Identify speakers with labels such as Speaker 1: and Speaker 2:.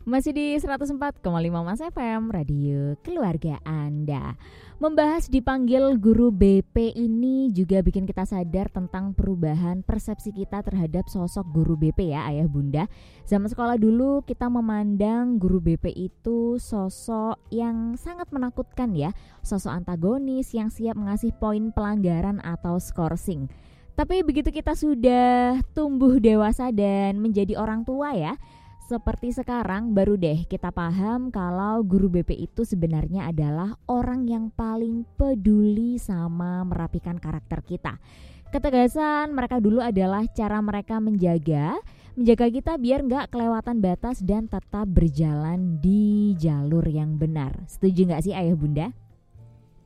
Speaker 1: Masih di 104,5 Mas FM, radio keluarga Anda. Membahas dipanggil guru BP ini juga bikin kita sadar tentang perubahan persepsi kita terhadap sosok guru BP ya ayah bunda. Zaman sekolah dulu kita memandang guru BP itu sosok yang sangat menakutkan ya. Sosok antagonis yang siap mengasih poin pelanggaran atau skorsing. Tapi begitu kita sudah tumbuh dewasa dan menjadi orang tua ya, seperti sekarang baru deh kita paham kalau guru BP itu sebenarnya adalah orang yang paling peduli sama merapikan karakter kita. Ketegasan mereka dulu adalah cara mereka menjaga kita biar gak kelewatan batas dan tetap berjalan di jalur yang benar. Setuju gak sih ayah bunda?